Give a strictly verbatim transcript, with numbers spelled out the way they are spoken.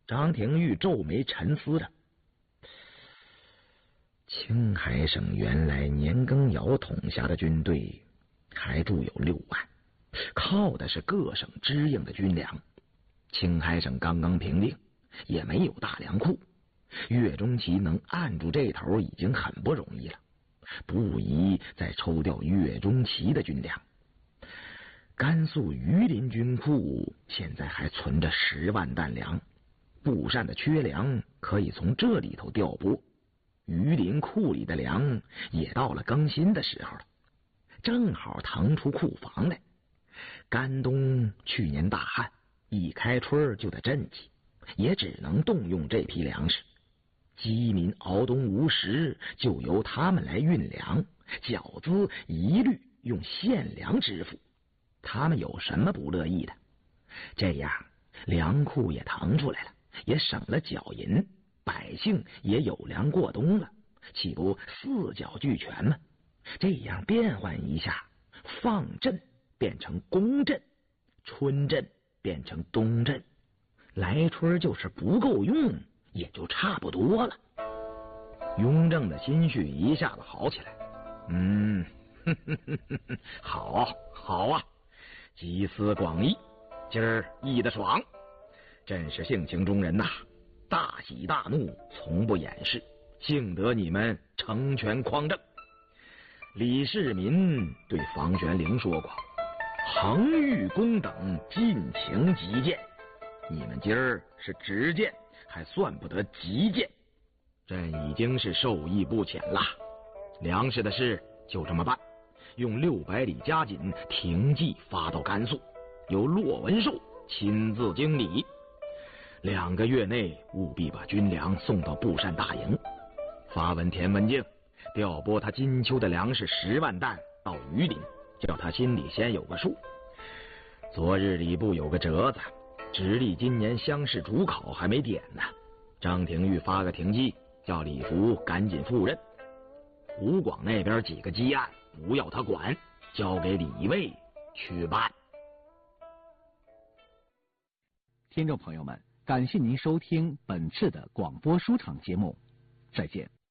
张廷玉皱眉沉思着。青海省原来年羹尧统下的军队还驻有六万，靠的是各省支应的军粮。青海省刚刚平定，也没有大粮库，岳钟琪能按住这头已经很不容易了，不宜再抽调岳钟琪的军粮。甘肃榆林军库现在还存着十万担粮，布善的缺粮可以从这里头调拨。榆林库里的粮也到了更新的时候了，正好腾出库房来。甘东去年大旱，一开春就得赈济，也只能动用这批粮食。饥民熬冬无食，就由他们来运粮，缴资一律用现粮支付。他们有什么不乐意的？这样粮库也腾出来了，也省了缴银，百姓也有粮过冬了，岂不四角俱全吗？这样变换一下，放赈变成冬赈，春赈变成冬赈，来春就是不够用，也就差不多了。雍正的心绪一下子好起来。嗯，呵呵呵呵好好啊，集思广益，今儿议得爽，真是性情中人呐，大喜大怒，从不掩饰，幸得你们成全匡正。李世民对房玄龄说过，恒御公等尽情极谏，你们今儿是直谏，还算不得极谏，朕已经是受益不浅了。粮食的事就这么办，用六百里加紧停骑发到甘肃，由骆文寿亲自经理。两个月内务必把军粮送到布善大营。发文田文镜，调拨他金秋的粮食十万担到榆林，叫他心里先有个数。昨日礼部有个折子，直隶今年乡试主考还没点呢。张廷玉发个停机，叫李福赶紧赴任。湖广那边几个积案不要他管，交给李卫去办。 听众朋友们，感谢您收听本次的广播书场节目，再见。